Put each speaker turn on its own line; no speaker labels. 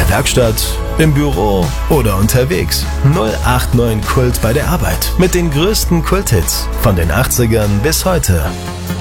der Werkstatt, im Büro oder unterwegs. 089 Kult bei der Arbeit. Mit den größten Kulthits von den 80ern bis heute.